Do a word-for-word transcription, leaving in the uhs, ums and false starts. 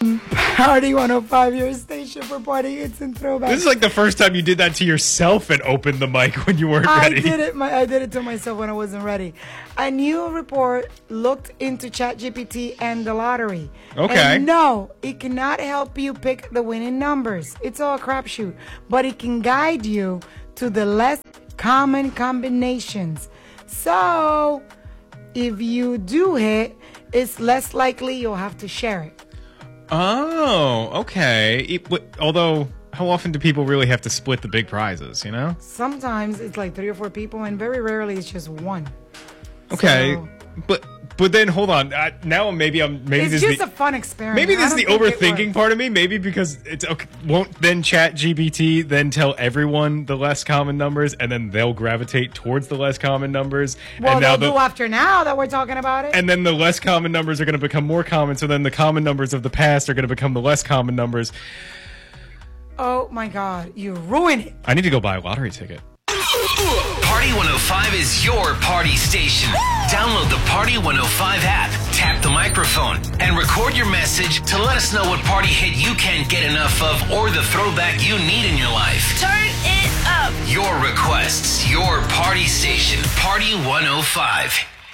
Party one oh five, your station for party hits and throwbacks. This is like the first time you did that to yourself and opened the mic when you weren't I ready. did it. My, I did it to myself when I wasn't ready. A new report looked into ChatGPT and the lottery. Okay. And no, it cannot help you pick the winning numbers. It's all a crapshoot. But it can guide you to the less common combinations. So, if you do hit, it's less likely you'll have to share it. Oh, okay. It, w- although, how often do people really have to split the big prizes, you know? Sometimes it's like three or four people, and very rarely it's just one. Okay. So, but but then, hold on. I, now maybe I'm... maybe it's this just the, a fun experiment. Maybe this is I the don't think it overthinking works. part of me. Maybe because it's... okay. Won't then ChatGPT then tell everyone the less common numbers, and then they'll gravitate towards the less common numbers? Well, and now they'll the, do after now that we're talking about it. And then the less common numbers are going to become more common, so then the common numbers of the past are going to become the less common numbers. Oh, my God. You ruined it. I need to go buy a lottery ticket. Party one oh five is your party station. Download the Party one oh five app, tap the microphone, and record your message to let us know what party hit you can't get enough of or the throwback you need in your life. Turn it up. Your requests, your party station, Party one oh five.